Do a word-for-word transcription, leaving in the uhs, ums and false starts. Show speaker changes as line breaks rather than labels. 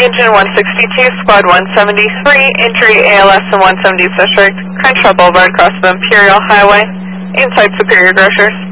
Engine one sixty-two, Squad one seventy-three, entry A L S in one seventy District, Crenshaw Boulevard, across the Imperial Highway, inside Superior Grocers.